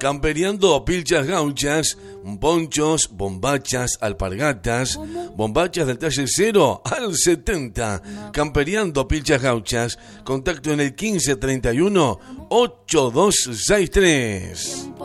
Camperiando pilchas gauchas, ponchos, bombachas, alpargatas, bombachas del talle 0 al 70. Camperiando pilchas gauchas, contacto en el 1531 8263.